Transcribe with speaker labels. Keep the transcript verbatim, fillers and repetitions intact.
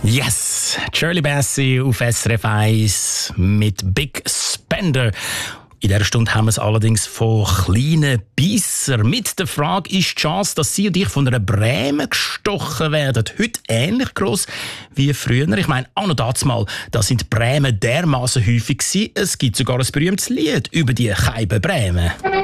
Speaker 1: Yes! Shirley Bassey auf S R F eins mit Big Spender. In dieser Stunde haben wir es allerdings von kleinen Bisser. Mit der Frage, ist die Chance, dass Sie und ich von einer Breme gestochen werden, heute ähnlich gross wie früher? Ich meine, auch noch dazu mal, da sind die Bremen dermassen häufig gewesen. Es gibt sogar ein berühmtes Lied über die Keibenbremen.